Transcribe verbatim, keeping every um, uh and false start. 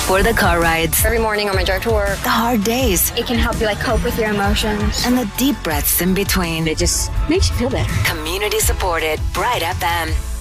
For the car rides, Every morning on my drive to work, the hard days, it can help you like cope with your emotions. and the deep breaths in between. It just makes you feel better. Community supported Bright F M.